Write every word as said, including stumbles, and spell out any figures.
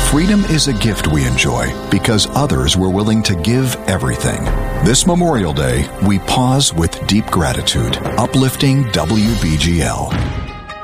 Freedom is a gift we enjoy because others were willing to give everything. This Memorial Day, we pause with deep gratitude, uplifting W B G L.